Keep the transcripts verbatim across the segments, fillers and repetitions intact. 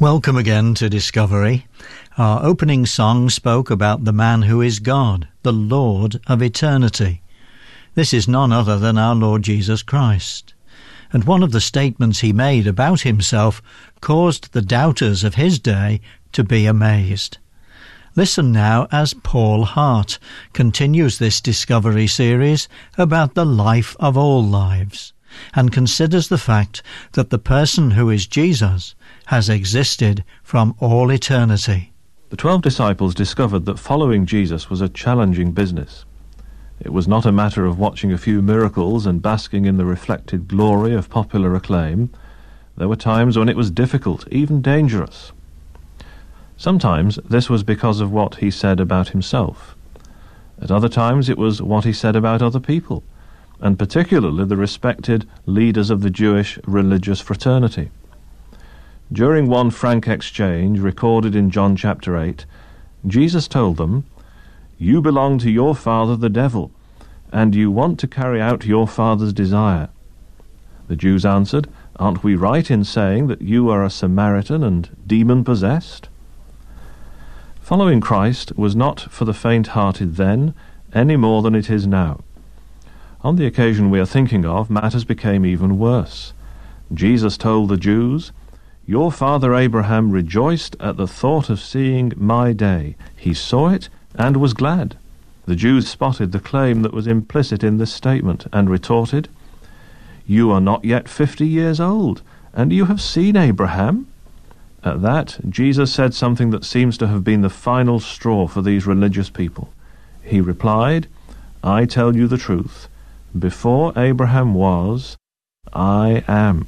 Welcome again to Discovery. Our opening song spoke about the man who is God, the Lord of eternity. This is none other than our Lord Jesus Christ. And one of the statements he made about himself caused the doubters of his day to be amazed. Listen now as Paul Hart continues this Discovery series about the life of all lives, and considers the fact that the person who is Jesus has existed from all eternity. The twelve disciples discovered that following Jesus was a challenging business. It was not a matter of watching a few miracles and basking in the reflected glory of popular acclaim. There were times when it was difficult, even dangerous. Sometimes this was because of what he said about himself. At other times it was what he said about other people, and particularly the respected leaders of the Jewish religious fraternity. During one frank exchange recorded in John chapter eight, Jesus told them, "You belong to your father the devil, and you want to carry out your father's desire." The Jews answered, "Aren't we right in saying that you are a Samaritan and demon-possessed?" Following Christ was not for the faint-hearted then, any more than it is now. On the occasion we are thinking of, matters became even worse. Jesus told the Jews, "Your father Abraham rejoiced at the thought of seeing my day. He saw it and was glad." The Jews spotted the claim that was implicit in this statement and retorted, "You are not yet fifty years old, and you have seen Abraham?" At that, Jesus said something that seems to have been the final straw for these religious people. He replied, "I tell you the truth. Before Abraham was, I am."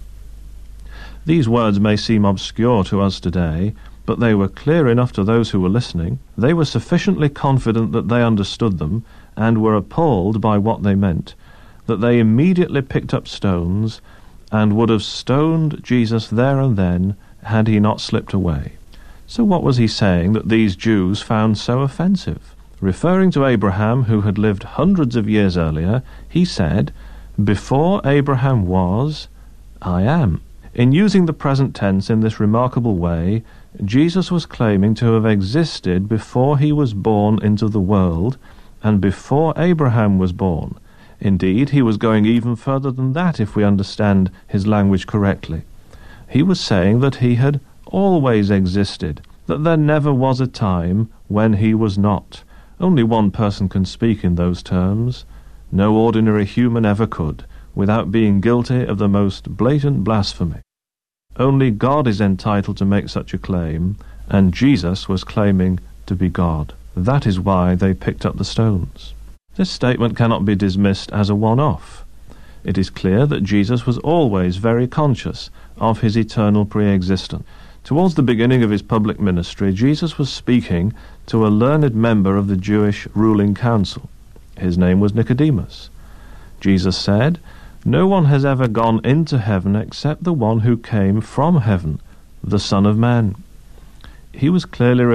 These words may seem obscure to us today, but they were clear enough to those who were listening. They were sufficiently confident that they understood them, and were appalled by what they meant, that they immediately picked up stones, and would have stoned Jesus there and then, had he not slipped away. So what was he saying that these Jews found so offensive? Referring to Abraham, who had lived hundreds of years earlier, he said, "Before Abraham was, I am." In using the present tense in this remarkable way, Jesus was claiming to have existed before he was born into the world, and before Abraham was born. Indeed, he was going even further than that if we understand his language correctly. He was saying that he had always existed, that there never was a time when he was not. Only one person can speak in those terms. No ordinary human ever could, without being guilty of the most blatant blasphemy. Only God is entitled to make such a claim, and Jesus was claiming to be God. That is why they picked up the stones. This statement cannot be dismissed as a one-off. It is clear that Jesus was always very conscious of his eternal pre-existence. Towards the beginning of his public ministry, Jesus was speaking to a learned member of the Jewish ruling council. His name was Nicodemus. Jesus said, "No one has ever gone into heaven except the one who came from heaven, the Son of Man." He was clearly